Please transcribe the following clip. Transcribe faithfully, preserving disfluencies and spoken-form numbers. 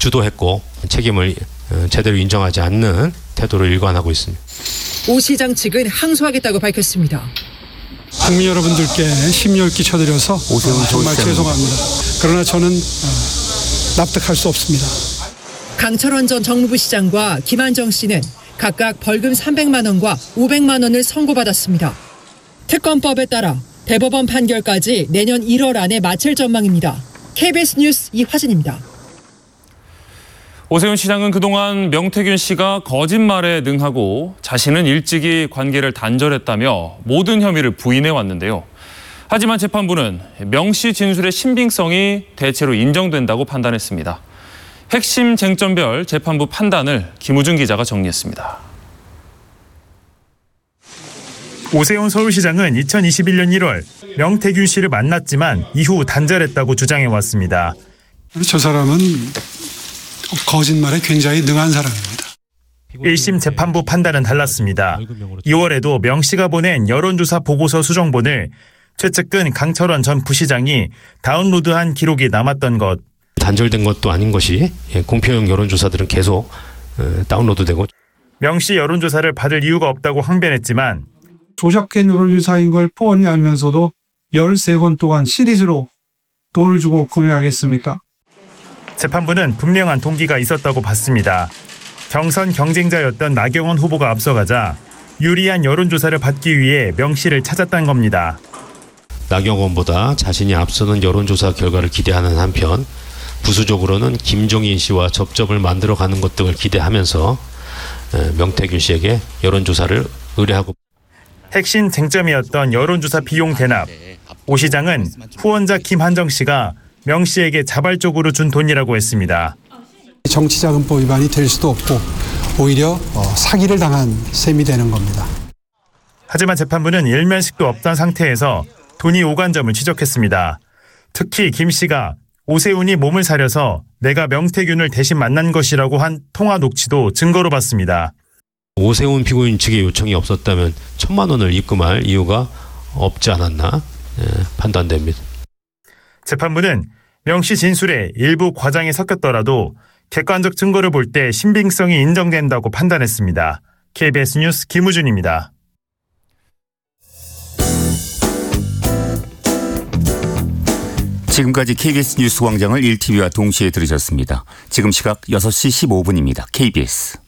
주도했고 책임을 제대로 인정하지 않는 태도를 일관하고 있습니다. 오 시장 측은 항소하겠다고 밝혔습니다. 국민 여러분들께 심려를 끼쳐드려서 오세훈 정말 서울시장. 죄송합니다. 그러나 저는 납득할 수 없습니다. 강철원 전 정무부 시장과 김한정 씨는 각각 벌금 삼백만 원과 오백만 원을 선고받았습니다. 특검법에 따라 대법원 판결까지 내년 일월 안에 마칠 전망입니다. 케이비에스 뉴스 이화진입니다. 오세훈 시장은 그동안 명태균 씨가 거짓말에 능하고 자신은 일찍이 관계를 단절했다며 모든 혐의를 부인해 왔는데요. 하지만 재판부는 명 씨 진술의 신빙성이 대체로 인정된다고 판단했습니다. 핵심 쟁점별 재판부 판단을 김우준 기자가 정리했습니다. 오세훈 서울시장은 이천이십일 년 일월 명태균 씨를 만났지만 이후 단절했다고 주장해왔습니다. 저 사람은 거짓말에 굉장히 능한 사람입니다. 일 심 재판부 판단은 달랐습니다. 이월에도 명 씨가 보낸 여론조사 보고서 수정본을 최측근 강철원 전 부시장이 다운로드한 기록이 남았던 것. 단절된 것도 아닌 것이 공표형 여론조사들은 계속 다운로드되고. 명 씨 여론조사를 받을 이유가 없다고 항변했지만 조작된 여론조사인 걸 뻔히 알면서도 열세 번 동안 시리즈로 돈을 주고 구매하겠습니까? 재판부는 분명한 동기가 있었다고 봤습니다. 경선 경쟁자였던 나경원 후보가 앞서가자 유리한 여론조사를 받기 위해 명 씨를 찾았다는 겁니다. 나경원보다 자신이 앞서는 여론조사 결과를 기대하는 한편 부수적으로는 김종인 씨와 접점을 만들어가는 것 등을 기대하면서 명태균 씨에게 여론조사를 의뢰하고. 핵심 쟁점이었던 여론조사 비용 대납. 오 시장은 후원자 김한정 씨가 명 씨에게 자발적으로 준 돈이라고 했습니다. 정치자금법 위반이 될 수도 없고 오히려 사기를 당한 셈이 되는 겁니다. 하지만 재판부는 일면식도 없던 상태에서 돈이 오간 점을 지적했습니다. 특히 김 씨가 오세훈이 몸을 사려서 내가 명태균을 대신 만난 것이라고 한 통화 녹취도 증거로 봤습니다. 오세훈 피고인 측의 요청이 없었다면 천만 원을 입금할 이유가 없지 않았나 판단됩니다. 재판부는 명 씨 진술에 일부 과장이 섞였더라도 객관적 증거를 볼 때 신빙성이 인정된다고 판단했습니다. 케이비에스 뉴스 김우준입니다. 지금까지 케이비에스 뉴스 광장을 일 티비와 동시에 들으셨습니다. 지금 시각 여섯 시 십오 분입니다. 케이비에스.